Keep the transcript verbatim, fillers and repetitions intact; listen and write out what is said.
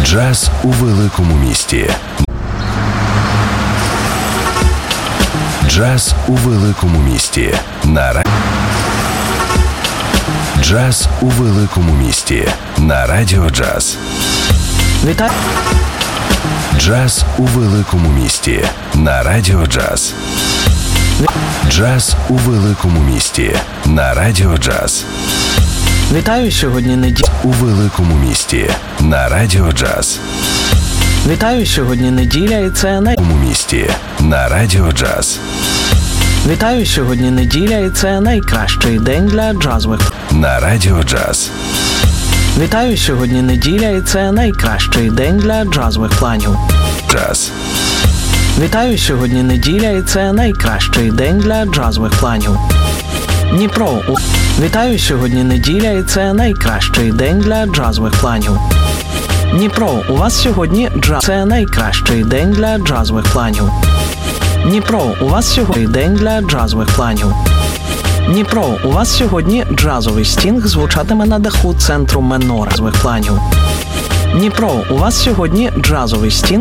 Джаз у великому місті. Джаз у великому місті. На ра... Джаз у великому місті. На Радіо Джаз. Вітаю. Джаз у великому місті. На Радіо Джаз. Джаз у великому місті. На Радіо Джаз. Вітаю, сьогодні неділя. У великому місті. На Радіо Джаз. Вітаю, сьогодні неділя, і це най... У місті. На Радіо Джаз. Вітаю, сьогодні неділя, і це найкращий день для джазових. На Радіо Джаз. Вітаю, сьогодні неділя, і це найкращий день для джазових планів. Джаз. Вітаю, сьогодні неділя, і це найкращий день для джазових планів. Дніпро. У... Вітаю, сьогодні неділя, і це найкращий день для джазових планів. Дніпро, у вас сьогодні джаз. Це найкращий день для джазових планів. Дніпро, у вас сьогодні день для джазових планів. Дніпро, у вас сьогодні джазовий стінг звучатиме на даху центру Менора джазових планів. Дніпро, у вас сьогодні джазовий стінг